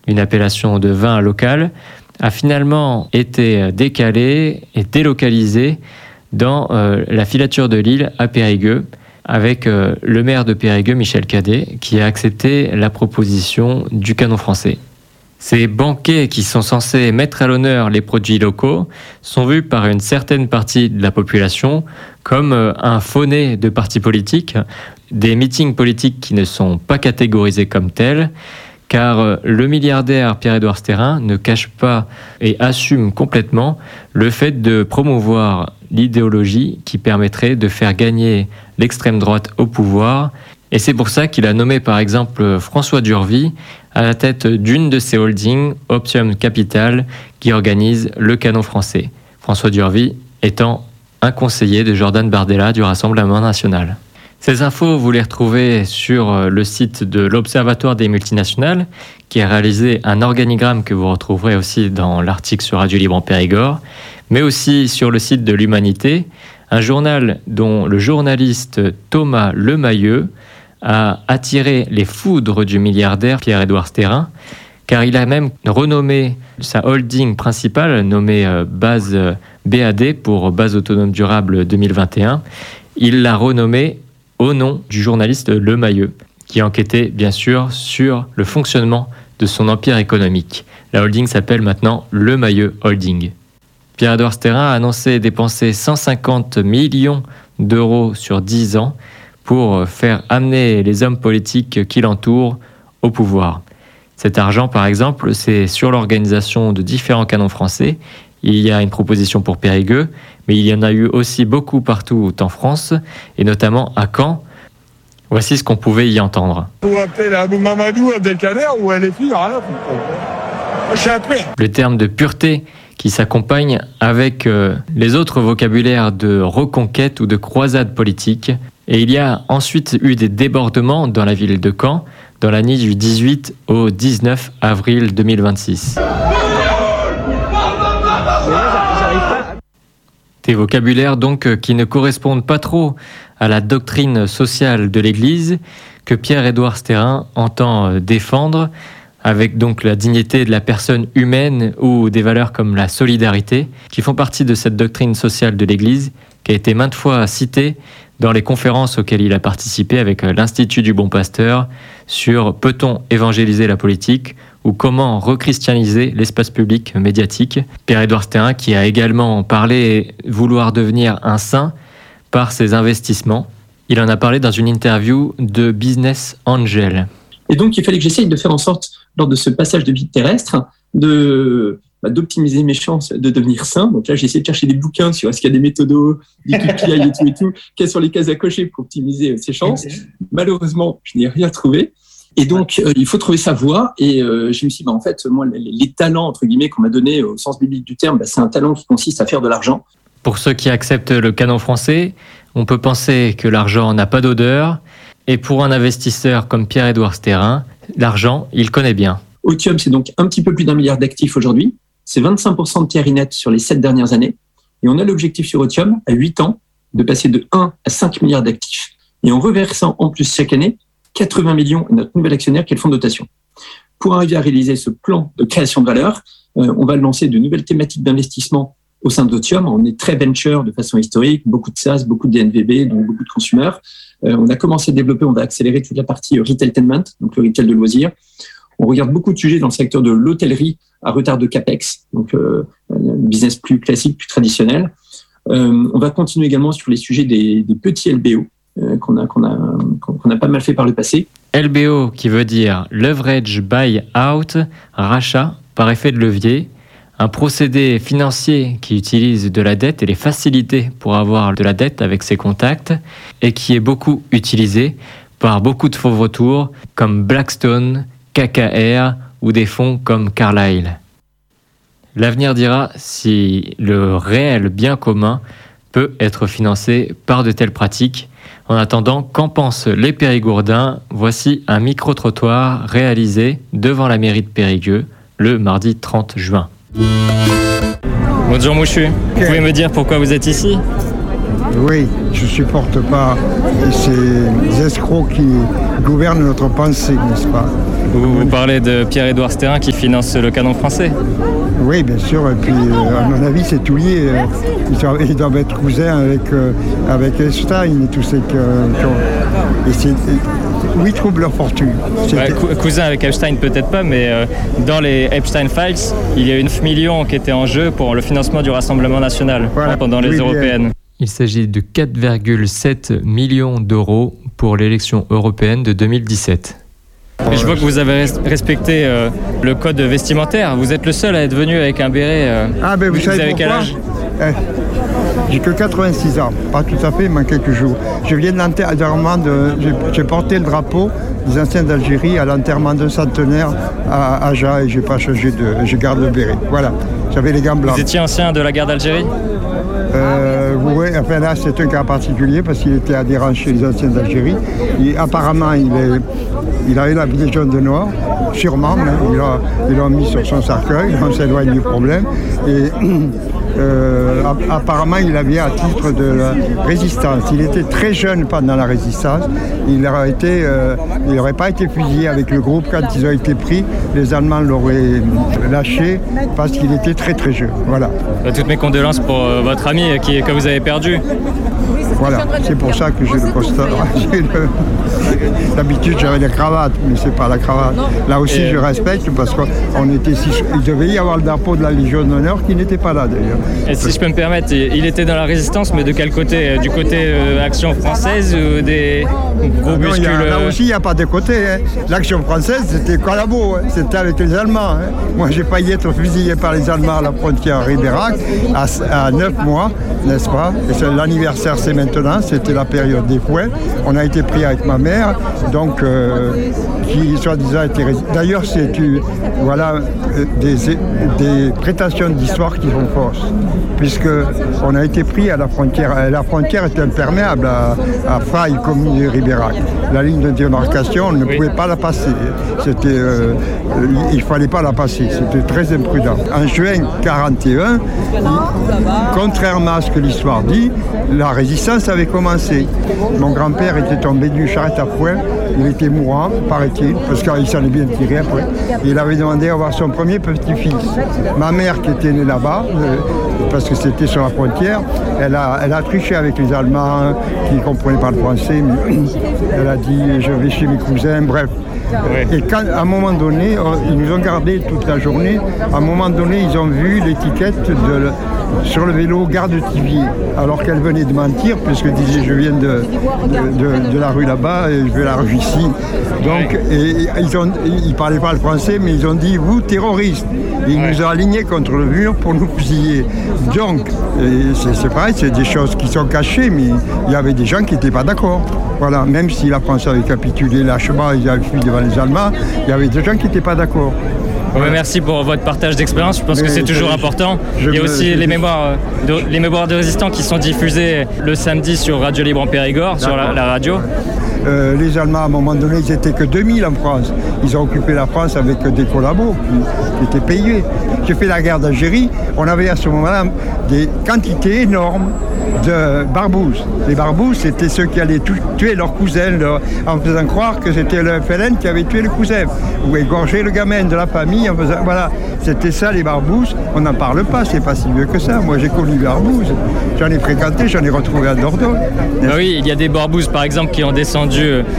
une appellation de vin local, a finalement été décalée et délocalisée dans la filature de Lille à Périgueux, avec le maire de Périgueux, Michel Cadet, qui a accepté la proposition du canon français. Ces banquets qui sont censés mettre à l'honneur les produits locaux sont vus par une certaine partie de la population comme un faux-nez de partis politiques, des meetings politiques qui ne sont pas catégorisés comme tels, car le milliardaire Pierre-Édouard Stérin ne cache pas et assume complètement le fait de promouvoir l'idéologie qui permettrait de faire gagner l'extrême droite au pouvoir. Et c'est pour ça qu'il a nommé par exemple François Durvy à la tête d'une de ses holdings, Optium Capital, qui organise le canon français. François Durvy étant un conseiller de Jordan Bardella du Rassemblement national. Ces infos, vous les retrouvez sur le site de l'Observatoire des multinationales, qui a réalisé un organigramme que vous retrouverez aussi dans l'article sur Radio Libre en Périgord, mais aussi sur le site de l'Humanité, un journal dont le journaliste Thomas Lemayeux a attiré les foudres du milliardaire Pierre-Édouard Stérin, car il a même renommé sa holding principale, nommée Base BAD pour Base Autonome Durable 2021, il l'a renommée au nom du journaliste Lemayeux, qui enquêtait bien sûr sur le fonctionnement de son empire économique. La holding s'appelle maintenant Lemayeux Holding. Pierre-Édouard Stérin a annoncé dépenser 150 millions d'euros sur 10 ans pour faire amener les hommes politiques qui l'entourent au pouvoir. Cet argent, par exemple, c'est sur l'organisation de différents canons français. Il y a une proposition pour Périgueux, mais il y en a eu aussi beaucoup partout en France, et notamment à Caen. Voici ce qu'on pouvait y entendre. Vous appelez Abou Mamadou Abdelkader ou LFI, rien. Je suis après. Le terme de pureté qui s'accompagne avec les autres vocabulaires de reconquête ou de croisade politique. Et il y a ensuite eu des débordements dans la ville de Caen, dans la nuit du 18 au 19 avril 2026. Des vocabulaires donc qui ne correspondent pas trop à la doctrine sociale de l'Église que Pierre-Édouard Stérin entend défendre, avec donc la dignité de la personne humaine ou des valeurs comme la solidarité, qui font partie de cette doctrine sociale de l'Église, qui a été maintes fois citée dans les conférences auxquelles il a participé avec l'Institut du Bon Pasteur sur peut-on évangéliser la politique ou comment rechristianiser l'espace public médiatique. Pierre-Édouard Stérin qui a également parlé vouloir devenir un saint par ses investissements. Il en a parlé dans une interview de Business Angel. Et donc, il fallait que j'essaye de faire en sorte, lors de ce passage de vie terrestre, d'optimiser mes chances de devenir saint. Donc là, j'ai essayé de chercher des bouquins sur est-ce qu'il y a des méthodos, des KPI et tout, quelles sont les cases à cocher pour optimiser ses chances. Malheureusement, je n'ai rien trouvé. Et donc, il faut trouver sa voie. Et je me suis dit, en fait, moi, les talents, entre guillemets, qu'on m'a donnés au sens biblique du terme, c'est un talent qui consiste à faire de l'argent. Pour ceux qui acceptent le canon français, on peut penser que l'argent n'a pas d'odeur. Et pour un investisseur comme Pierre-Édouard Stérin, l'argent, il connaît bien. Otium, c'est donc un petit peu plus d'1 milliard d'actifs aujourd'hui. C'est 25% de tiers net sur les 7 dernières années. Et on a l'objectif sur Otium, à 8 ans, de passer de 1 à 5 milliards d'actifs. Et en reversant en plus chaque année 80 millions à notre nouvel actionnaire qui est le fonds de dotation. Pour arriver à réaliser ce plan de création de valeur, on va lancer de nouvelles thématiques d'investissement au sein d'Otium. On est très venture de façon historique, beaucoup de SaaS, beaucoup de DNVB, donc beaucoup de consommateurs. On a commencé à développer, on va accélérer toute la partie retailtainment, donc le retail de loisirs. On regarde beaucoup de sujets dans le secteur de l'hôtellerie à retard de CAPEX, donc un business plus classique, plus traditionnel. On va continuer également sur les sujets des petits LBO qu'on a pas mal fait par le passé. LBO qui veut dire Leverage Buy Out, rachat par effet de levier, un procédé financier qui utilise de la dette et les facilités pour avoir de la dette avec ses contacts et qui est beaucoup utilisé par beaucoup de faux retours comme Blackstone, KKR ou des fonds comme Carlyle. L'avenir dira si le réel bien commun peut être financé par de telles pratiques. En attendant, qu'en pensent les Périgourdins ? Voici un micro-trottoir réalisé devant la mairie de Périgueux le mardi 30 juin. Bonjour Mouchu, vous pouvez me dire pourquoi vous êtes ici ? Oui, je ne supporte pas ces escrocs qui gouvernent notre pensée, n'est-ce pas? Vous parlez de Pierre-Édouard Stérin qui finance le canon français? Oui, bien sûr, et puis à mon avis c'est tout lié. Ils doivent être cousins avec Einstein et tous ces... où ils trouvent leur fortune. Cousin avec Epstein peut-être pas, mais dans les Epstein Files, il y a 9 millions qui étaient en jeu pour le financement du Rassemblement national pendant les européennes. Il s'agit de 4,7 millions d'euros pour l'élection européenne de 2017. Et je vois que vous avez respecté le code vestimentaire. Vous êtes le seul à être venu avec un béret. Vous savez avez quel âge? J'ai que 86 ans, pas tout à fait, mais quelques jours. Je viens de l'enterrement j'ai porté le drapeau des anciens d'Algérie à l'enterrement d'un centenaire à Aja et j'ai pas changé je garde le béret. Voilà, j'avais les gants blancs. Vous étiez ancien de la guerre d'Algérie? Oui, enfin là c'est un cas particulier parce qu'il était adhérent chez les anciens d'Algérie. Apparemment il a eu la Légion de Noir, sûrement, mais ils l'ont mis sur son cercueil, on s'éloigne du problème. Et apparemment il avait à titre de la résistance. Il était très jeune pendant la résistance. Il n'aurait pas été fusillé avec le groupe quand ils ont été pris. Les Allemands l'auraient lâché parce qu'il était très très jeune. Voilà. Toutes mes condoléances pour votre ami que vous avez perdu. Voilà, c'est pour ça que j'ai le costard. D'habitude j'avais la cravate, mais c'est pas la cravate. Là aussi je respecte parce il devait y avoir le drapeau de la Légion d'honneur qui n'était pas là d'ailleurs. Et si je peux me permettre, il était dans la résistance, mais de quel côté? Du côté Action française ou des groupuscules? Là aussi il n'y a pas de côté. L'Action française c'était collabo, c'était avec les Allemands. Moi j'ai failli être fusillé par les Allemands à la frontière Ribérac à 9 mois, n'est-ce pas? Et l'anniversaire c'est maintenant, c'était la période des fouets. On a été pris avec ma mère, donc qui soi-disant était... D'ailleurs, c'est des prétentions d'histoire qui font force, puisque on a été pris à la frontière. La frontière était imperméable à Faille, commune de Ribérac. La ligne de démarcation, on ne pouvait pas la passer. Il fallait pas la passer. C'était très imprudent. En juin 1941, contrairement à ce que l'histoire dit, la résistance avait commencé. Mon grand-père était tombé d'une charrette à foin. Il était mourant, paraît-il, parce qu'il s'en est bien tiré après. Il avait demandé à avoir son premier petit-fils. Ma mère, qui était née là-bas, parce que c'était sur la frontière, elle a triché avec les Allemands qui ne comprenaient pas le français, mais elle a dit « je vais chez mes cousins », bref. Et quand, à un moment donné, ils nous ont gardés toute la journée, à un moment donné, ils ont vu l'étiquette sur le vélo Gare de Thiviers, alors qu'elle venait de mentir, puisqu'elle disait je viens de la rue là-bas et je vais la rue ici. Donc, ils ne parlaient pas le français, mais ils ont dit vous terroristes. Et ils nous ont alignés contre le mur pour nous fusiller. Donc, c'est pareil, c'est des choses qui sont cachées, mais il y avait des gens qui n'étaient pas d'accord. Voilà, même si la France avait capitulé lâchement, ils avaient fui devant les Allemands, il y avait des gens qui n'étaient pas d'accord. Ouais, merci pour votre partage d'expérience, je pense que c'est toujours important. Il y a aussi les mémoires de résistants qui sont diffusées le samedi sur Radio Libre en Périgord, sur la radio. Les Allemands, à un moment donné, ils n'étaient que 2000 en France. Ils ont occupé la France avec des collabos qui étaient payés. J'ai fait la guerre d'Algérie. On avait à ce moment-là des quantités énormes de barbouzes. Les barbouzes, c'était ceux qui allaient tuer leurs cousins en faisant croire que c'était le FLN qui avait tué le cousin ou égorgé le gamin de la famille. Voilà, c'était ça les barbouzes. On n'en parle pas, c'est pas si vieux que ça. Moi, j'ai connu les barbouzes. J'en ai fréquenté, j'en ai retrouvé à Dordogne. Oui, il y a des barbouzes, par exemple, qui ont descendu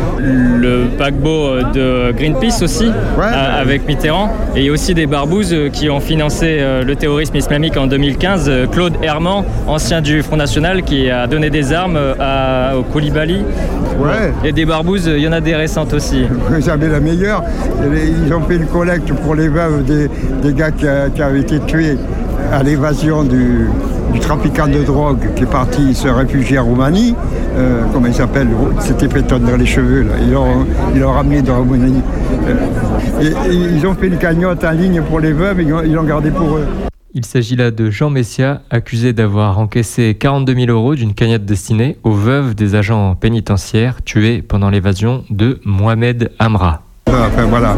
le paquebot de Greenpeace aussi, avec Mitterrand. Et il y a aussi des barbouzes qui ont financé le terrorisme islamique en 2015. Claude Herman, ancien du Front National, qui a donné des armes au Koulibaly. Ouais. Et des barbouzes, il y en a des récentes aussi. Vous avez la meilleure. Ils ont fait une collecte pour les veuves des gars qui avaient été tués à l'évasion du trafiquant de drogue qui est parti se réfugier en Roumanie. Comment il s'appelle? C'était pétonne dans les cheveux. Là. Ils l'ont ramené de Roumanie. Et ils ont fait une cagnotte en ligne pour les veuves et ils l'ont gardé pour eux. Il s'agit là de Jean Messia, accusé d'avoir encaissé 42 000 € d'une cagnotte destinée aux veuves des agents pénitentiaires tués pendant l'évasion de Mohamed Amra. Enfin voilà,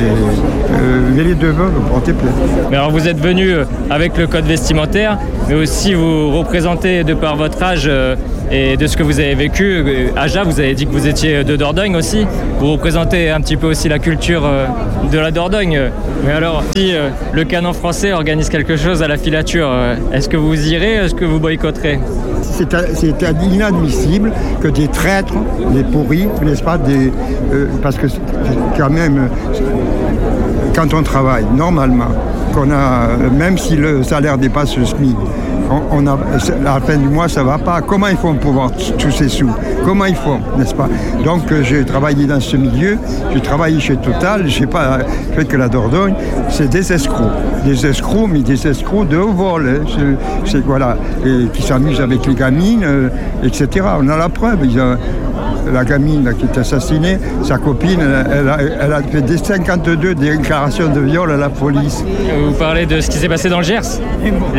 les deux veuves portaient plainte. Mais alors vous êtes venu avec le code vestimentaire, mais aussi vous représentez de par votre âge Et de ce que vous avez vécu, Aja, vous avez dit que vous étiez de Dordogne aussi. Vous représentez un petit peu aussi la culture de la Dordogne. Mais alors, si le canon français organise quelque chose à la filature, est-ce que vous irez, est-ce que vous boycotterez ? C'est inadmissible que des traîtres, des pourris, n'est-ce pas, parce que quand même, quand on travaille normalement, même si le salaire dépasse le SMIC, à la fin du mois, ça ne va pas. Comment ils font pour avoir tous ces sous ? Comment ils font, n'est-ce pas ? Donc, j'ai travaillé dans ce milieu, j'ai travaillé chez Total, je n'ai pas fait que la Dordogne, c'est des escrocs. Des escrocs, mais des escrocs de haut vol, hein. Voilà, et qui s'amusent avec les gamines, etc. On a la preuve. La gamine là, qui est assassinée, sa copine, elle a fait des 52 déclarations de viol à la police. Vous parlez de ce qui s'est passé dans le Gers, Liana ?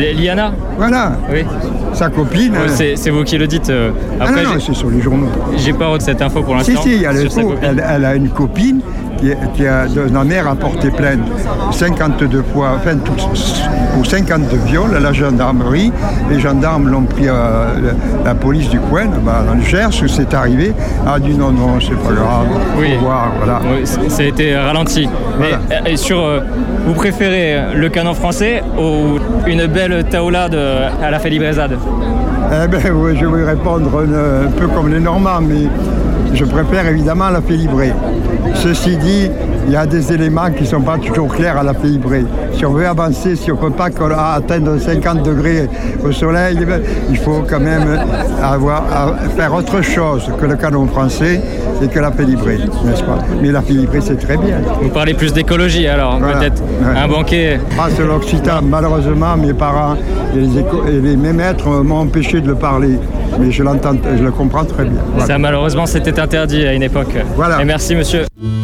Voilà. Oui. Sa copine. C'est vous qui le dites. Après, non, c'est sur les journaux. J'ai pas cette info pour l'instant. Si, elle a une copine la mère a porté plainte 52 fois, enfin, pour 52 viols à la gendarmerie. Les gendarmes l'ont pris à la police du coin, dans le Gers, où c'est arrivé. A dit non, c'est pas grave, oui. Faut voir, voilà. Oui, ça a été ralenti. Voilà. Mais vous préférez le canon français ou une belle taoulade à la Félibrésade ? Eh bien, oui, je vais répondre un peu comme les Normands, mais je préfère évidemment la Félibrée. Ceci dit, il y a des éléments qui ne sont pas toujours clairs à la Félibrée. Si on veut avancer, si on ne peut pas atteindre 50 degrés au soleil, il faut quand même faire autre chose que le canon français et que la Félibrée, n'est-ce pas ? Mais la Félibrée, c'est très bien. Vous parlez plus d'écologie alors, voilà. Peut-être un banquet. C'est l'Occitan. Malheureusement, mes parents et mes maîtres m'ont empêché de le parler. Mais je le comprends très bien. Voilà. Ça, malheureusement, c'était interdit à une époque. Voilà. Et merci, monsieur.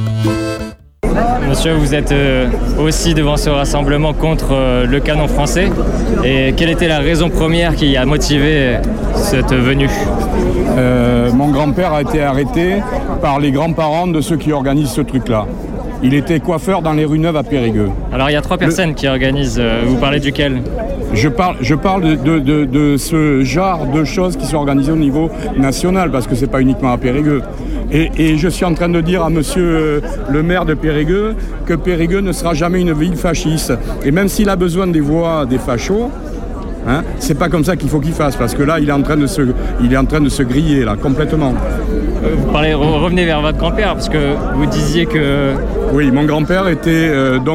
Monsieur, vous êtes aussi devant ce rassemblement contre le canon français. Et quelle était la raison première qui a motivé cette venue ? Mon grand-père a été arrêté par les grands-parents de ceux qui organisent ce truc-là. Il était coiffeur dans les rues Neuves à Périgueux. Alors il y a 3 personnes qui organisent. Vous parlez duquel ? Je parle de ce genre de choses qui sont organisées au niveau national, parce que c'est pas uniquement à Périgueux. Et je suis en train de dire à monsieur le maire de Périgueux que Périgueux ne sera jamais une ville fasciste. Et même s'il a besoin des voix des fachos, hein, c'est pas comme ça qu'il faut qu'il fasse, parce que là, il est en train de se griller, là, complètement. Revenez vers votre grand-père, parce que vous disiez que... Oui, mon grand-père a été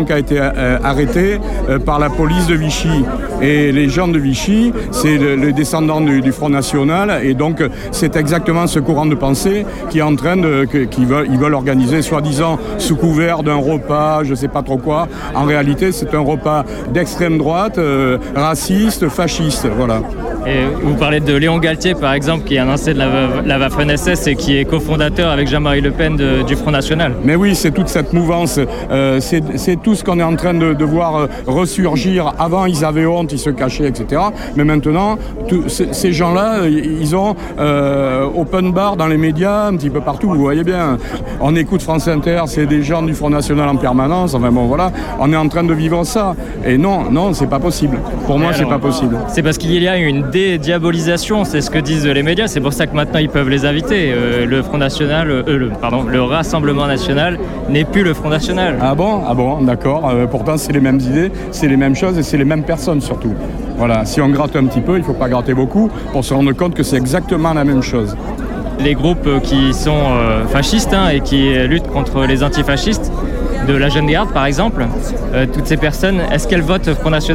arrêté par la police de Vichy. Et les gens de Vichy, c'est les descendants du Front National. Et donc, c'est exactement ce courant de pensée qui est en train ils veulent organiser, soi-disant, sous couvert d'un repas, je sais pas trop quoi. En réalité, c'est un repas d'extrême droite, raciste, fasciste, voilà. Et vous parlez de Léon Galtier, par exemple, qui est un ancien de la Waffen-SS et qui est cofondateur avec Jean-Marie Le Pen du Front National. Mais oui, c'est toute cette mouvance. C'est tout ce qu'on est en train de voir ressurgir. Avant, ils avaient honte, ils se cachaient, etc. Mais maintenant, ces gens-là, ils ont open bar dans les médias, un petit peu partout. Vous voyez bien, on écoute France Inter, c'est des gens du Front National en permanence. Enfin bon, voilà, on est en train de vivre ça. Et non, c'est pas possible. Pour moi, c'est pas possible. C'est parce qu'il y a une dédiabolisation, c'est ce que disent les médias. C'est pour ça que maintenant ils peuvent les inviter. Le Front National, le Rassemblement National n'est plus le Front National. Ah bon, d'accord. Pourtant, c'est les mêmes idées, c'est les mêmes choses et c'est les mêmes personnes surtout. Voilà, si on gratte un petit peu, il ne faut pas gratter beaucoup pour se rendre compte que c'est exactement la même chose. Les groupes qui sont fascistes et qui luttent contre les antifascistes, de la Jeune Garde par exemple, toutes ces personnes, est-ce qu'elles votent Front National ?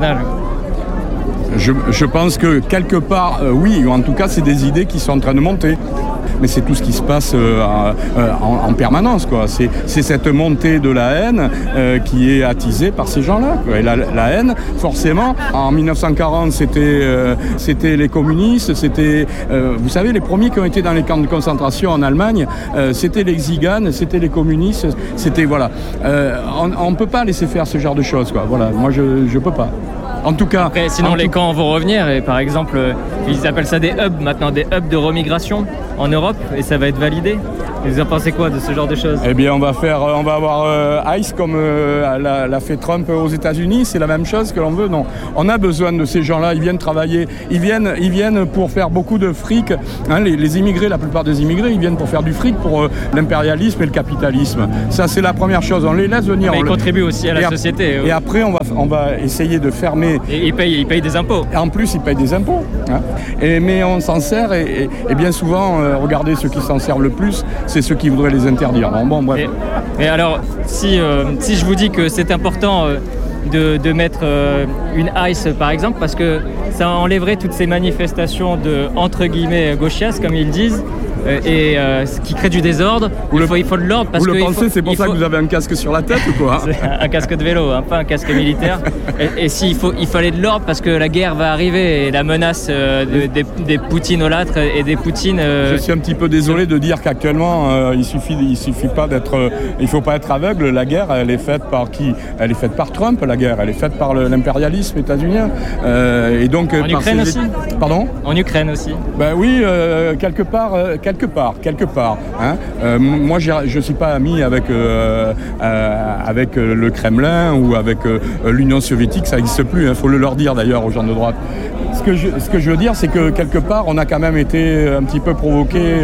Je pense que quelque part, oui, ou en tout cas, c'est des idées qui sont en train de monter. Mais c'est tout ce qui se passe en permanence, quoi. C'est cette montée de la haine qui est attisée par ces gens-là, quoi. Et la haine, forcément, en 1940, c'était les communistes, c'était, vous savez, les premiers qui ont été dans les camps de concentration en Allemagne, c'était les Tziganes, c'était les communistes, c'était, voilà. On ne peut pas laisser faire ce genre de choses, quoi. Voilà, moi, je peux pas. En tout cas... Après, sinon, les camps vont revenir et par exemple, ils appellent ça des hubs maintenant, des hubs de remigration en Europe et ça va être validé. Et vous en pensez quoi de ce genre de choses? Eh bien, on va avoir ICE comme l'a fait Trump aux États-Unis. C'est la même chose que l'on veut. Non, on a besoin de ces gens-là. Ils viennent travailler. Ils viennent pour faire beaucoup de fric. Hein, les immigrés, la plupart des immigrés, ils viennent pour faire du fric pour l'impérialisme et le capitalisme. Ça, c'est la première chose. On les laisse venir. Mais ils contribuent aussi à la société. Et après, on va essayer de fermer. Et ils payent des impôts. Et en plus, ils payent des impôts. Hein. Mais on s'en sert et bien souvent, regardez ceux qui s'en servent le plus. C'est ceux qui voudraient les interdire. Bon, bref. Et alors, si je vous dis que c'est important de mettre une ICE, par exemple, parce que ça enlèverait toutes ces manifestations de, entre guillemets, gauchias, comme ils disent, et ce qui crée du désordre, il faut de l'ordre. Vous le pensez, c'est pour ça que vous avez un casque sur la tête ou quoi? Un casque de vélo, hein, pas un casque militaire. Et il fallait de l'ordre parce que la guerre va arriver et la menace des Poutinolâtres et des Poutines... Je suis un petit peu désolé de dire qu'actuellement, il suffit pas d'être... il faut pas être aveugle. La guerre, elle est faite par qui? Elle est faite par Trump, la guerre. Elle est faite par l'impérialisme états-unien. Et donc, en Ukraine aussi. Pardon? En Ukraine aussi. Ben oui, quelque part. Hein. Moi, je suis pas ami avec le Kremlin ou avec l'Union soviétique, ça n'existe plus. Il faut le leur dire d'ailleurs aux gens de droite. Ce que je veux dire, c'est que quelque part, on a quand même été un petit peu provoqué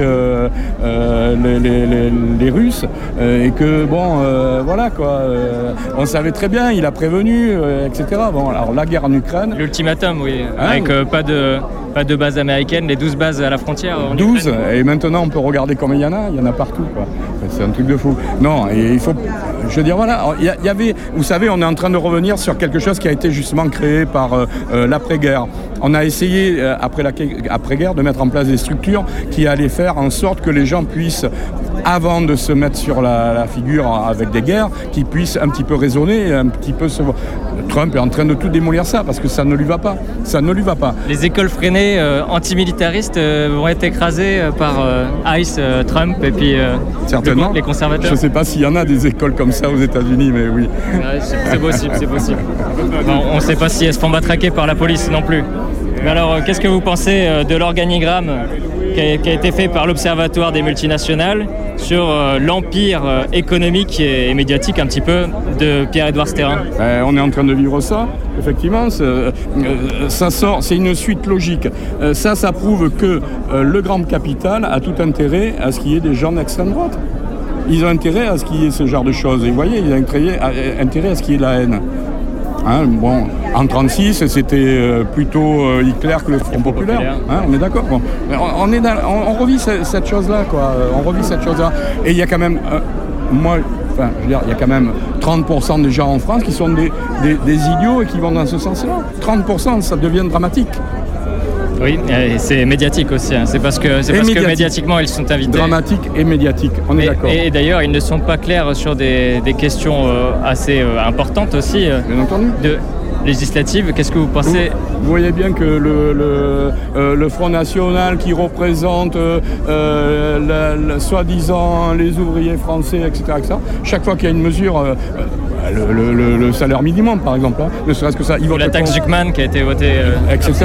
les Russes et que voilà quoi. On savait très bien, il a prévenu, etc. Bon, alors la guerre en Ukraine. L'ultimatum, oui, avec pas de base américaine, les 12 bases à la frontière. 12, et maintenant on peut regarder combien il y en a partout, quoi. C'est un truc de fou. Non, et il faut, je veux dire, voilà, il y avait, vous savez, on est en train de revenir sur quelque chose qui a été justement créé par l'après-guerre. On a essayé, après-guerre, de mettre en place des structures qui allaient faire en sorte que les gens puissent, avant de se mettre sur la figure avec des guerres, qu'ils puissent un petit peu raisonner, un petit peu se... Trump est en train de tout démolir ça, parce que ça ne lui va pas. Ça ne lui va pas. Les écoles freinées antimilitaristes vont être écrasées par ICE, Trump et puis certainement. Les conservateurs. Je ne sais pas s'il y en a des écoles comme ça aux États-Unis, mais oui. Ouais, c'est possible, c'est possible. Bon, on ne sait pas si elles se font matraquer par la police non plus. Mais alors, qu'est-ce que vous pensez de l'organigramme qui a été fait par l'Observatoire des multinationales sur l'empire économique et médiatique un petit peu de Pierre-Édouard Stérin? On est en train de vivre ça, effectivement. Ça sort, c'est une suite logique. Ça prouve que le grand capital a tout intérêt à ce qu'il y ait des gens d'extrême droite. Ils ont intérêt à ce qu'il y ait ce genre de choses. Et vous voyez, ils ont intérêt à ce qu'il y ait de la haine. Hein, bon, en 1936, c'était plutôt Hitler que le Front populaire. Hein, on est d'accord. Bon. On revit cette chose-là, quoi. On revit cette chose-là. Et il y a quand même, il y a quand même 30% des gens en France qui sont des idiots et qui vont dans ce sens-là. 30%, ça devient dramatique. Oui, et c'est médiatique aussi. Hein. C'est parce que médiatiquement ils sont invités. Dramatique et médiatique, on est d'accord. Et d'ailleurs, ils ne sont pas clairs sur des questions assez importantes aussi. Bien entendu. Législatives. Qu'est-ce que vous pensez? Vous voyez bien que le Front National qui représente soi-disant les ouvriers français, etc., chaque fois qu'il y a une mesure, le salaire minimum par exemple, hein, ne serait-ce que ça, ils votent la taxe Zuckman qui a été votée, etc.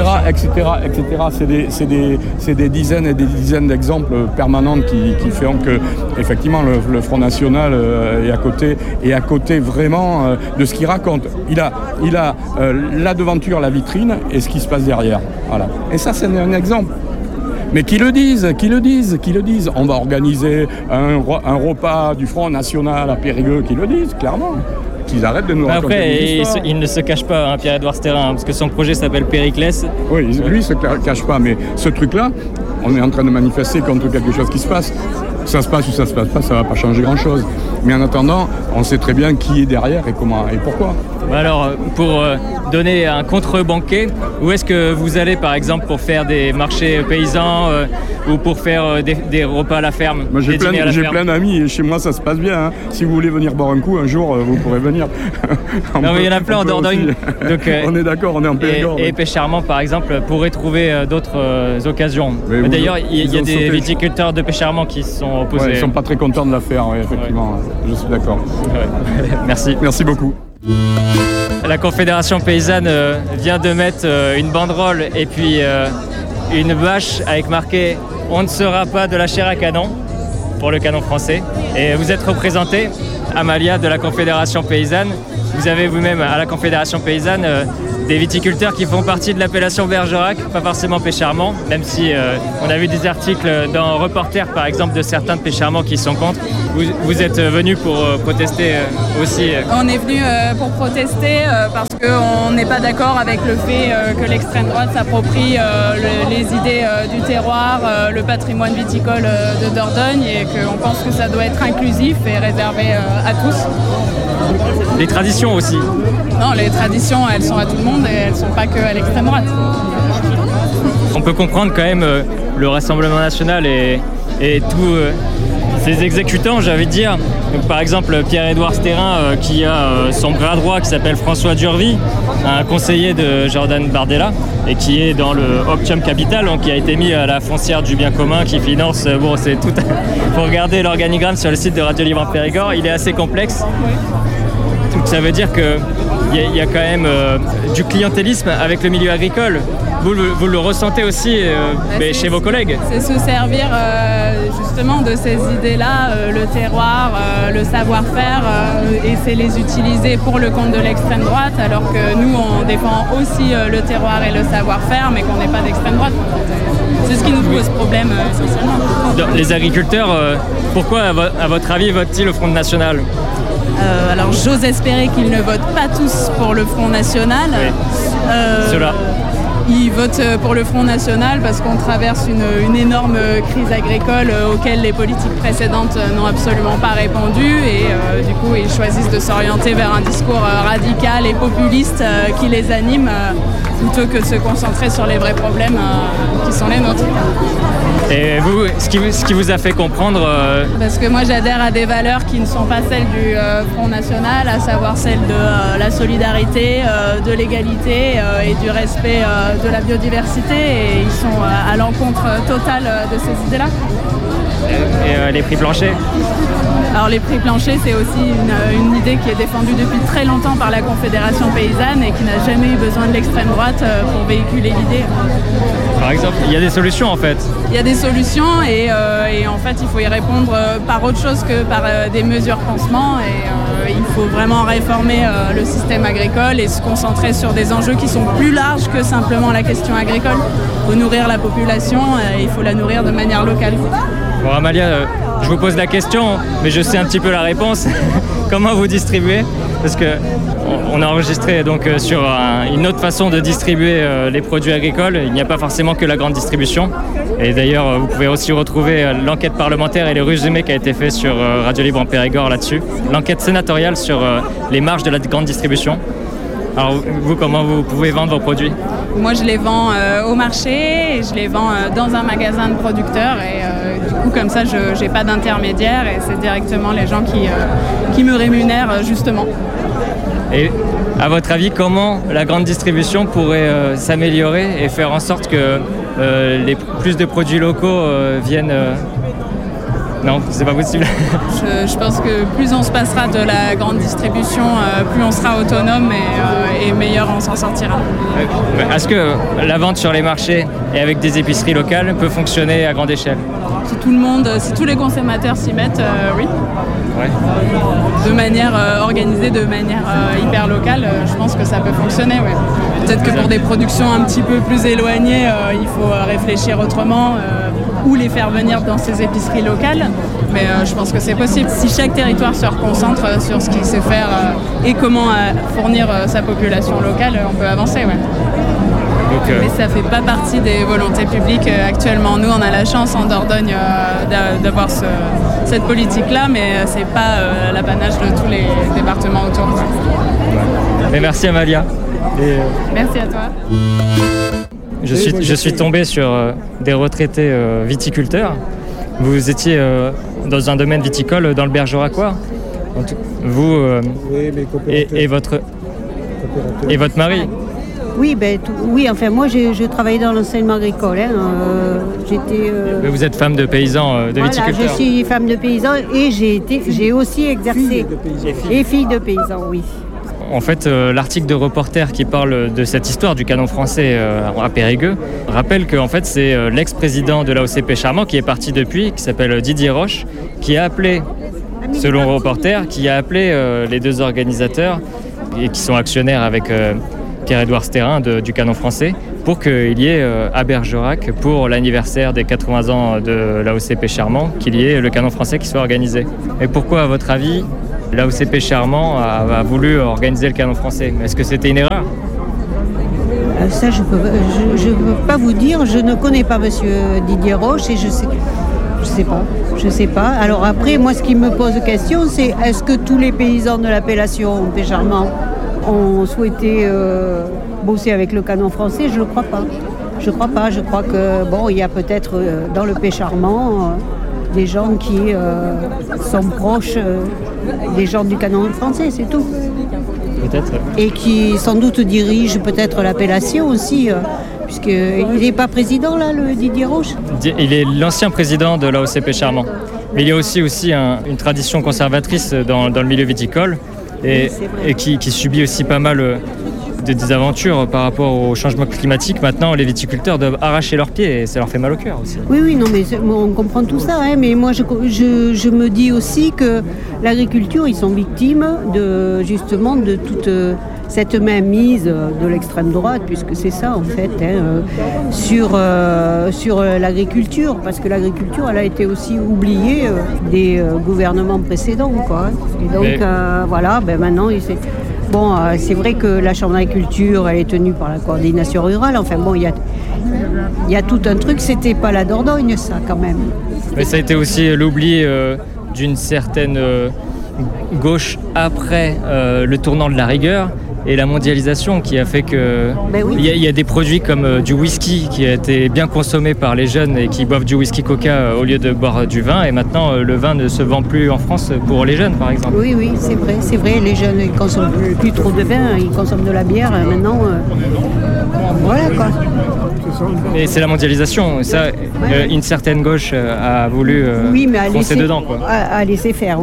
C'est des dizaines et des dizaines d'exemples permanents qui font que effectivement le Front National est à côté vraiment de ce qu'il raconte. Il a la devanture, la vitrine et ce qui se passe derrière. Voilà. Et ça, c'est un exemple. Mais qui le disent. On va organiser un repas du Front National à Périgueux, qui le disent, clairement. Qu'ils arrêtent de nous raconter des histoires. Il ne se cache pas, hein, Pierre-Édouard Stérin, parce que son projet s'appelle Périclès. Oui, lui, il ne se cache pas, mais ce truc-là, on est en train de manifester contre quelque chose qui se passe. Ça se passe ou ça se passe pas, ça ne va pas changer grand-chose. Mais en attendant, on sait très bien qui est derrière et comment et pourquoi. Alors, pour donner un contre-banquet, où est-ce que vous allez, par exemple, pour faire des marchés paysans ou pour faire des repas à la ferme? Moi, j'ai plein d'amis et chez moi, ça se passe bien. Hein. Si vous voulez venir boire un coup, un jour, vous pourrez venir. Il y en a plein en Dordogne. Donc, on est d'accord, on est en Périgord. Et Pêche-Charmant, par exemple, pourrait trouver d'autres occasions. D'ailleurs, il y a des viticulteurs de Pêche-Charmant qui sont opposés. Ouais, ils ne sont pas très contents de l'affaire, effectivement. Ouais. Je suis d'accord. Ouais. Merci. Merci beaucoup. La la Confédération paysanne vient de mettre une banderole et puis une bâche avec marqué « On ne sera pas de la chair à canon » pour le canon français. Et vous êtes représenté, Amalia, de la Confédération paysanne. Vous avez vous-même à la Confédération paysanne des viticulteurs qui font partie de l'appellation Bergerac, pas forcément Pécharmant, même si on a vu des articles dans Reporter, par exemple, de certains de Pécharmant qui sont contre. Vous êtes venus pour protester aussi On est venus pour protester parce qu'on n'est pas d'accord avec le fait que l'extrême droite s'approprie les idées du terroir, le patrimoine viticole de Dordogne, et qu'on pense que ça doit être inclusif et réservé à tous. Les traditions aussi. Non, les traditions, elles sont à tout le monde et elles ne sont pas que à l'extrême droite. On peut comprendre quand même le Rassemblement national et tous ces exécutants, j'ai envie de dire. Donc, par exemple, Pierre-Édouard Stérin, qui a son bras droit qui s'appelle François Durvy, un conseiller de Jordan Bardella, et qui est dans le Optium Capital, donc qui a été mis à la foncière du bien commun, qui finance, bon, c'est tout. Faut regarder l'organigramme sur le site de Radio Libre en Périgord, il est assez complexe. Donc, ça veut dire qu'il y a quand même du clientélisme avec le milieu agricole. Vous le ressentez aussi chez vos collègues. C'est se servir justement de ces idées-là, le terroir, le savoir-faire, et c'est les utiliser pour le compte de l'extrême droite, alors que nous, on défend aussi le terroir et le savoir-faire, mais qu'on n'est pas d'extrême droite. C'est ce qui nous pose problème essentiellement. Les agriculteurs, pourquoi, à votre avis, votent-ils au Front National ? Alors j'ose espérer qu'ils ne votent pas tous pour le Front National. Oui. Cela. Ils votent pour le Front National parce qu'on traverse une énorme crise agricole auquel les politiques précédentes n'ont absolument pas répondu, et du coup ils choisissent de s'orienter vers un discours radical et populiste qui les anime plutôt que de se concentrer sur les vrais problèmes qui sont les nôtres. Et vous, ce qui vous a fait comprendre Parce que moi j'adhère à des valeurs qui ne sont pas celles du Front National, à savoir celles de la solidarité, de l'égalité et du respect de la biodiversité, et ils sont à l'encontre totale de ces idées-là. Et les prix planchers ? Alors les prix planchers, c'est aussi une idée qui est défendue depuis très longtemps par la Confédération paysanne et qui n'a jamais eu besoin de l'extrême droite pour véhiculer l'idée. Par exemple, il y a des solutions en fait. Il y a des solutions et en fait il faut y répondre par autre chose que par des mesures pansement, et il faut vraiment réformer le système agricole et se concentrer sur des enjeux qui sont plus larges que simplement la question agricole. Il faut nourrir la population et il faut la nourrir de manière locale. Bon, Amalia, je vous pose la question, mais je sais un petit peu la réponse. Comment vous distribuez ? Parce qu'on a enregistré donc sur une autre façon de distribuer les produits agricoles. Il n'y a pas forcément que la grande distribution. Et d'ailleurs, vous pouvez aussi retrouver l'enquête parlementaire et le résumé qui a été fait sur Radio Libre en Périgord là-dessus. L'enquête sénatoriale sur les marges de la grande distribution. Alors vous, comment vous pouvez vendre vos produits ? Moi, je les vends au marché et je les vends dans un magasin de producteurs, et du coup, comme ça, je n'ai pas d'intermédiaire et c'est directement les gens qui me rémunèrent justement. Et à votre avis, comment la grande distribution pourrait s'améliorer et faire en sorte que plus de produits locaux viennent Non, c'est pas possible. Je pense que plus on se passera de la grande distribution, plus on sera autonome et meilleur on s'en sortira. Est-ce que la vente sur les marchés et avec des épiceries locales peut fonctionner à grande échelle ? Si tous les consommateurs s'y mettent, oui. Ouais. De manière organisée, de manière hyper locale, je pense que ça peut fonctionner, ouais. Peut-être que pour des productions un petit peu plus éloignées, il faut réfléchir autrement ou les faire venir dans ces épiceries locales. Mais je pense que c'est possible. Si chaque territoire se reconcentre sur ce qu'il sait faire et comment fournir sa population locale, on peut avancer, ouais. Mais ça ne fait pas partie des volontés publiques actuellement. Nous, on a la chance en Dordogne d'avoir cette politique-là, mais ce n'est pas l'apanage de tous les départements autour. Mais merci Amalia. Merci à toi. Je suis tombé sur des retraités viticulteurs. Vous étiez dans un domaine viticole dans le Bergeracois. Vous et votre mari. Oui, enfin moi je travaillais dans l'enseignement agricole. Mais vous êtes femme de paysan, de viticulteur. Je suis femme de paysan et j'ai aussi exercé. Et fille de paysan, oui. En fait, l'article de Reporter qui parle de cette histoire du canon français à Périgueux rappelle que en fait, c'est l'ex-président de l'AOCP Charmant qui est parti depuis, qui s'appelle Didier Roche, qui a appelé, selon Reporter, qui a appelé les deux organisateurs et qui sont actionnaires avec Pierre-Édouard Stérin du canon français pour qu'il y ait à Bergerac, pour l'anniversaire des 80 ans de l'AOCP Charmant, qu'il y ait le canon français qui soit organisé. Et pourquoi, à votre avis, l'AOCP Charmant a voulu organiser le canon français? Est-ce que c'était une erreur? Ça, je peux pas vous dire. Je ne connais pas monsieur Didier Roche et je sais pas. Alors après, moi, ce qui me pose question, c'est est-ce que tous les paysans de l'appellation Pécharmant ont souhaité bosser avec le canon français? Je ne crois pas. Je crois que, il y a peut-être dans le Pécharmant des gens qui sont proches des gens du canon français, c'est tout. Peut-être. Et qui sans doute dirigent peut-être l'appellation aussi, puisqu'il n'est pas président là, le Didier Roche. Il est l'ancien président de l'AOCP Charmant. Mais il y a aussi une tradition conservatrice dans le milieu viticole et qui subit aussi pas mal de désaventures par rapport au changement climatique. Maintenant, les viticulteurs doivent arracher leurs pieds et ça leur fait mal au cœur aussi. Oui, non, mais on comprend tout ça. Mais moi, je me dis aussi que l'agriculture, ils sont victimes de toute cette mainmise de l'extrême droite, puisque c'est ça en fait, sur l'agriculture, parce que l'agriculture, elle a été aussi oubliée des gouvernements précédents, quoi. Et donc, maintenant, c'est vrai que la Chambre d'agriculture, elle est tenue par la coordination rurale. Enfin bon, il y a tout un truc, c'était pas la Dordogne, ça, quand même. Mais ça a été aussi l'oubli d'une certaine gauche après le tournant de la rigueur et la mondialisation qui a fait que il y a des produits comme du whisky qui a été bien consommé par les jeunes et qui boivent du whisky coca au lieu de boire du vin, et maintenant le vin ne se vend plus en France pour les jeunes, par exemple. Oui, c'est vrai, les jeunes ils consomment plus trop de vin, ils consomment de la bière maintenant. Voilà quoi. Et c'est la mondialisation, ça, une certaine gauche a voulu foncer dedans, quoi. À laisser faire,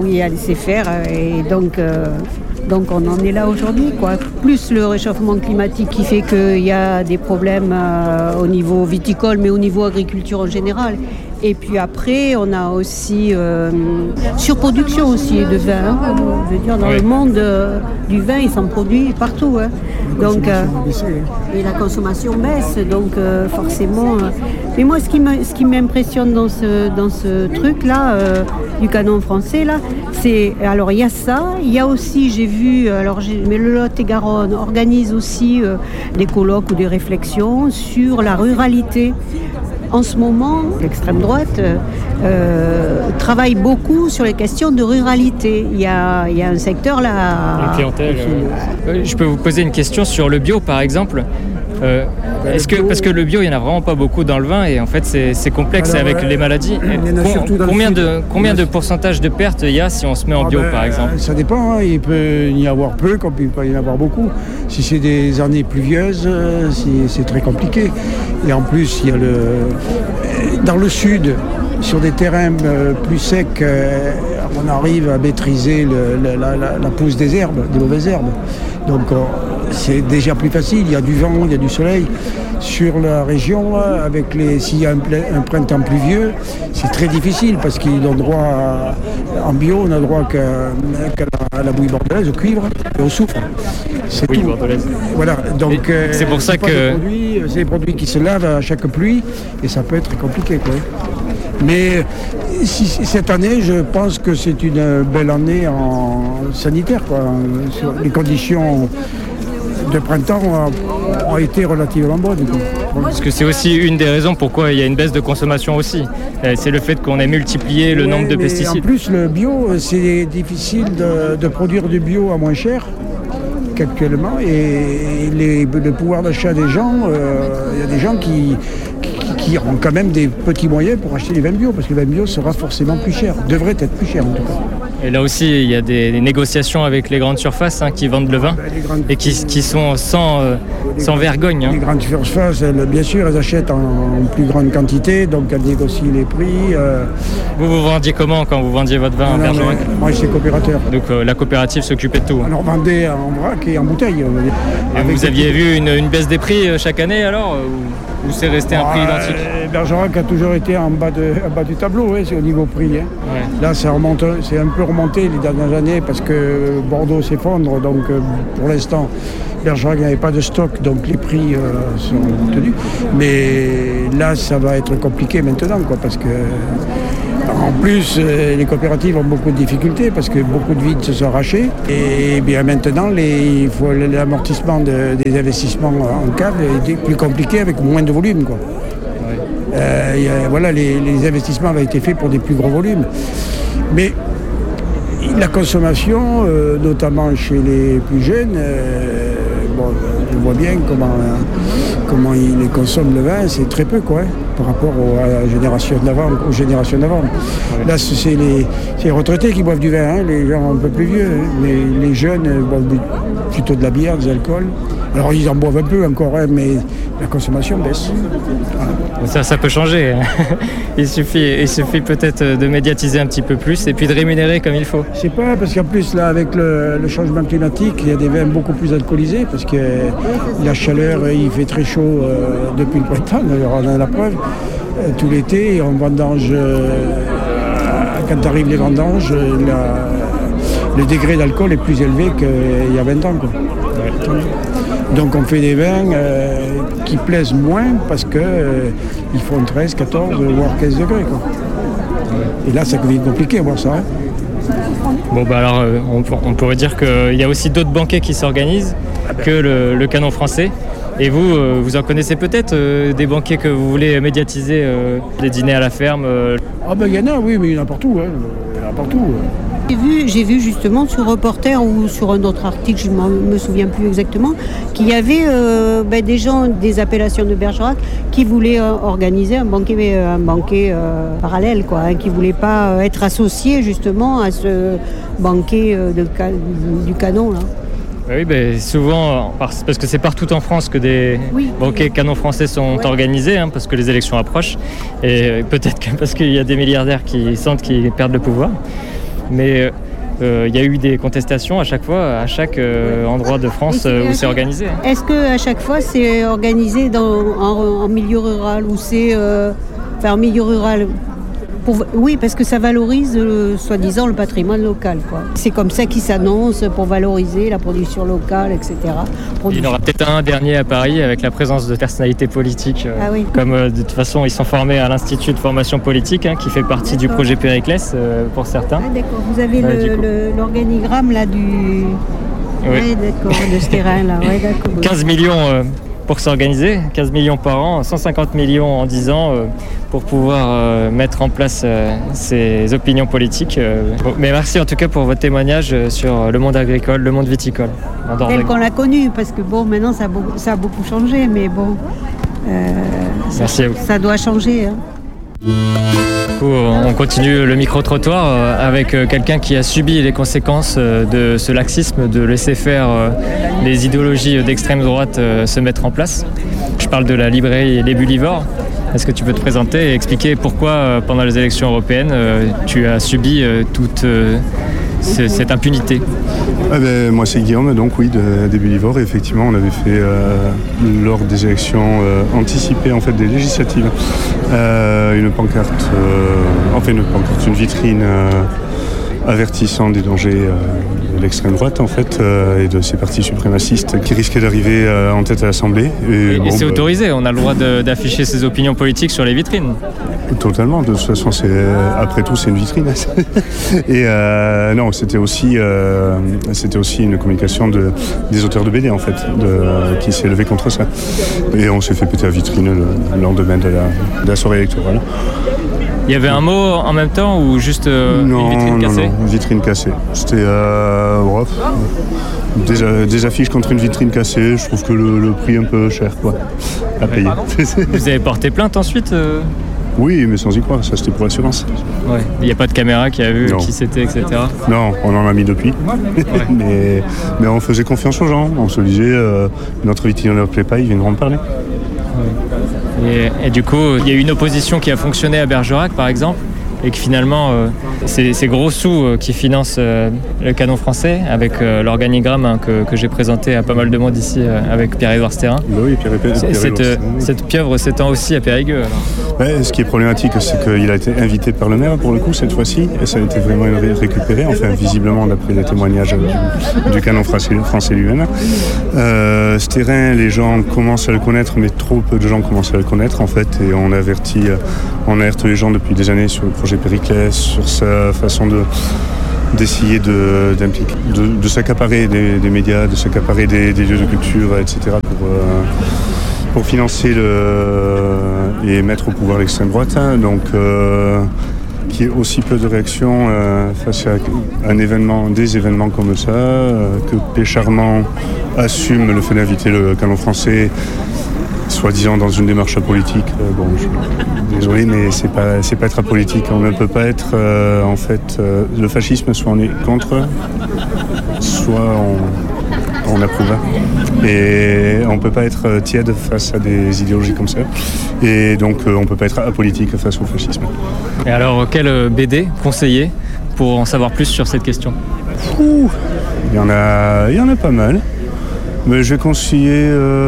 et donc on en est là aujourd'hui, quoi. Plus le réchauffement climatique qui fait qu'il y a des problèmes au niveau viticole, mais au niveau agriculture en général. Et puis après, on a aussi surproduction aussi de vin. Je veux dire, dans le monde du vin, il s'en produit partout. Donc, et la consommation baisse, donc forcément. Mais moi, ce qui m'impressionne dans ce truc-là, du canon français, là, c'est... Alors, il y a ça. Il y a aussi, j'ai vu... mais le Lot-et-Garonne organise aussi des colloques ou des réflexions sur la ruralité. En ce moment, l'extrême droite travaille beaucoup sur les questions de ruralité. Il y a un secteur là... Une clientèle. Je peux vous poser une question sur le bio, par exemple. Parce que le bio, il n'y en a vraiment pas beaucoup dans le vin et en fait c'est complexe avec les maladies. Combien de pourcentage de pertes il y a si on se met en bio, par exemple? Ça dépend, il peut y avoir peu comme il peut y en avoir beaucoup. Si c'est des années pluvieuses, c'est très compliqué. Et en plus, il y a dans le sud, sur des terrains plus secs, on arrive à maîtriser la pousse des herbes, des mauvaises herbes. Donc c'est déjà plus facile, il y a du vent, il y a du soleil. Sur la région, s'il y a un printemps pluvieux, c'est très difficile parce qu'ils ont droit, en bio, on a droit qu'à la bouillie bordelaise, au cuivre et au soufre. C'est oui, tout. Bordelaise. Voilà, donc c'est pour ça que... C'est des produits qui se lavent à chaque pluie et ça peut être compliqué, quoi. Mais cette année, je pense que c'est une belle année en sanitaire, quoi. Les conditions de printemps ont été relativement bonnes. Parce que c'est aussi une des raisons pourquoi il y a une baisse de consommation aussi. C'est le fait qu'on ait multiplié le nombre de pesticides. En plus, le bio, c'est difficile de produire du bio à moins cher qu'actuellement. Et le pouvoir d'achat des gens, il y a des gens qui ont quand même des petits moyens pour acheter les vins bio, parce que le vin bio sera forcément plus cher, devrait être plus cher en tout cas. Et là aussi, il y a des négociations avec les grandes surfaces qui vendent le vin et qui sont sans vergogne. Les grandes surfaces, bien sûr, elles achètent en plus grande quantité, donc elles négocient les prix. Vous vendiez comment quand vous vendiez votre vin à Bergerac ? Moi, j'étais coopérateur. Donc la coopérative s'occupait de tout. On en vendait en vrac et en bouteille. Et vous aviez vu une baisse des prix chaque année alors ou c'est resté un prix identique ? Bergerac a toujours été en bas du tableau, c'est au niveau prix. Ouais. Là, c'est un peu remonté les dernières années parce que Bordeaux s'effondre. Donc, pour l'instant, Bergerac n'avait pas de stock, donc les prix sont tenus. Mais là, ça va être compliqué maintenant, parce que... En plus, les coopératives ont beaucoup de difficultés parce que beaucoup de vides se sont arrachés. Et bien maintenant, il faut l'amortissement des investissements en cave est plus compliqué avec moins de volume. Les investissements avaient été faits pour des plus gros volumes. Mais la consommation, notamment chez les plus jeunes, on voit bien comment ils consomment le vin, c'est très peu par rapport à la génération d'avant, aux générations d'avant. Ouais. Là, c'est les retraités qui boivent du vin, les gens un peu plus vieux, mais les jeunes boivent plutôt de la bière, des alcools. Alors ils en boivent un peu encore, mais la consommation baisse. Voilà. Ça peut changer. Il suffit peut-être de médiatiser un petit peu plus et puis de rémunérer comme il faut. Je sais pas, parce qu'en plus là, avec le changement climatique, il y a des vins beaucoup plus alcoolisés parce que la chaleur, il fait très chaud depuis le printemps. D'ailleurs, on a la preuve. Tout l'été, on vendange. Quand arrivent les vendanges, le degré d'alcool est plus élevé qu'il y a 20 ans. Ouais. Donc on fait des vins qui plaisent moins parce qu'ils font 13, 14, voire 15 degrés. Et là, ça devient compliqué à voir ça. Bon, alors, on pourrait dire qu'il y a aussi d'autres banquets qui s'organisent que le Canon français. Et vous en connaissez peut-être des banquets que vous voulez médiatiser, des dîners à la ferme il y en a, oui, mais il y en a partout. Il y en a partout. J'ai vu justement sur Reporter ou sur un autre article, je ne me souviens plus exactement, qu'il y avait des gens des appellations de Bergerac qui voulaient organiser un banquet parallèle, qui ne voulaient pas être associés justement à ce banquet du Canon. Là. Oui, souvent, parce que c'est partout en France que des banquets canons français sont organisés, parce que les élections approchent, et peut-être que parce qu'il y a des milliardaires qui sentent qu'ils perdent le pouvoir. Mais il y a eu des contestations à chaque fois, à chaque endroit de France où c'est organisé. Est-ce qu'à chaque fois c'est organisé en milieu rural ou c'est en milieu rural Oui, parce que ça valorise, soi-disant, le patrimoine local. C'est comme ça qu'ils s'annoncent pour valoriser la production locale, etc. Il y en aura peut-être un dernier à Paris avec la présence de personnalités politiques. Comme de toute façon, ils sont formés à l'Institut de formation politique, qui fait partie du projet Périclès pour certains. Ah, d'accord. Vous avez l'organigramme là du... Oui, d'accord, de ce terrain-là. Ouais, d'accord. 15 millions... pour s'organiser, 15 millions par an, 150 millions en 10 ans pour pouvoir mettre en place ces opinions politiques. Mais merci en tout cas pour votre témoignage sur le monde agricole, le monde viticole. Tel qu'on l'a connu, parce que maintenant ça a beaucoup changé, mais bon, merci à vous. Ça doit changer. On continue le micro-trottoir avec quelqu'un qui a subi les conséquences de ce laxisme, de laisser faire les idéologies d'extrême droite se mettre en place. Je parle de la librairie Les Bulivores. Est-ce que tu peux te présenter et expliquer pourquoi, pendant les élections européennes, tu as subi toute cette impunité? Moi c'est Guillaume, donc oui, des Bulivores. Effectivement, on avait fait lors des élections anticipées des législatives une vitrine avertissant des dangers de l'extrême droite et de ces partis suprémacistes qui risquaient d'arriver en tête à l'Assemblée. Et c'est autorisé, on a le droit d'afficher ses opinions politiques sur les vitrines. Totalement, de toute façon, après tout, c'est une vitrine. Et non, c'était aussi une communication des auteurs de BD, qui s'est levée contre ça. Et on s'est fait péter la vitrine le lendemain de la soirée électorale. Il y avait un mot en même temps ou juste une vitrine cassée? Non, une vitrine cassée. C'était des affiches contre une vitrine cassée. Je trouve que le prix est un peu cher à payer. Vous avez porté plainte ensuite Oui, mais sans y croire, ça c'était pour l'assurance. Ouais. Il n'y a pas de caméra qui a vu qui c'était, etc. Non, on en a mis depuis. Ouais. mais on faisait confiance aux gens. On se disait, notre vitrine ne leur plaît pas, ils viendront parler. Ouais. Et du coup, il y a une opposition qui a fonctionné à Bergerac, par exemple, et que finalement, c'est gros sous qui financent le canon français, avec l'organigramme que j'ai présenté à pas mal de monde ici avec Pierre-Édouard Stérin. Oui, Cette pieuvre s'étend aussi à Périgueux. Ouais, ce qui est problématique, c'est qu'il a été invité par le maire pour le coup cette fois-ci, et ça a été vraiment récupéré, enfin visiblement d'après les témoignages du canon français lui-même. Stérin, les gens commencent à le connaître, mais trop peu de gens commencent à le connaître en fait, et on alerte les gens depuis des années sur le projet Périclès, sur sa façon d'essayer de s'accaparer des médias, de s'accaparer des lieux de culture, etc. pour financer et mettre au pouvoir l'extrême droite, donc qui ait aussi peu de réactions face à des événements comme ça, que Pécharmant assume le fait d'inviter le canon français, soi-disant dans une démarche apolitique. Désolé, mais c'est pas être apolitique. On ne peut pas être le fascisme, soit on est contre, soit on approuve. Et on ne peut pas être tiède face à des idéologies comme ça. Et donc on ne peut pas être apolitique face au fascisme. Et alors, quel BD conseiller pour en savoir plus sur cette question ? Il y en a pas mal. Mais je vais conseiller...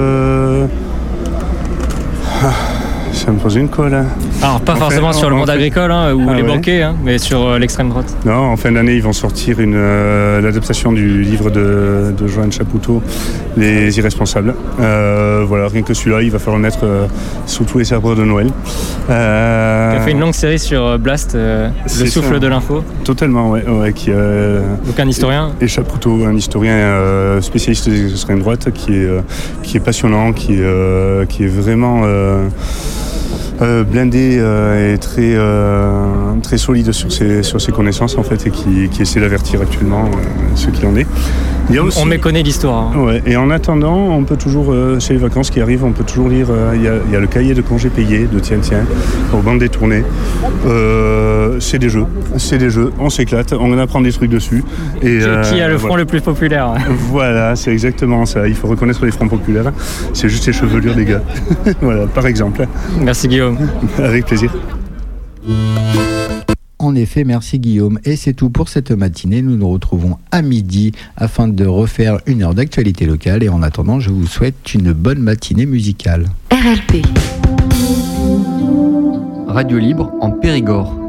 Ça me pose une colle. Alors pas forcément sur le monde agricole ou les banquiers, mais sur l'extrême droite. Non, en fin d'année, ils vont sortir l'adaptation du livre de Joanne Chapoutot, Les Irresponsables. Voilà, rien que celui-là, il va falloir le mettre sous tous les arbres de Noël. Tu as fait une longue série sur Blast, le souffle de l'info. Totalement, ouais. Donc un historien. Et Chapoutot, un historien spécialiste des extrêmes droites, qui est passionnant, qui est vraiment blindé et très solide sur ses connaissances en fait, et qui essaie d'avertir actuellement ce qu'il en est. On méconnaît l'histoire. Ouais, et en attendant, on peut toujours, chez les vacances qui arrivent, on peut toujours lire, il y a le cahier de congés payés de Tiens, aux bandes détournées. C'est des jeux, on s'éclate, on apprend des trucs dessus. Et, qui a le front le plus populaire. Voilà, c'est exactement ça, il faut reconnaître les fronts populaires, c'est juste les chevelures des gars. Voilà, par exemple. Merci Guillaume. Avec plaisir. En effet, merci Guillaume. Et c'est tout pour cette matinée. Nous nous retrouvons à midi afin de refaire une heure d'actualité locale. Et en attendant, je vous souhaite une bonne matinée musicale. RLP. Radio libre en Périgord.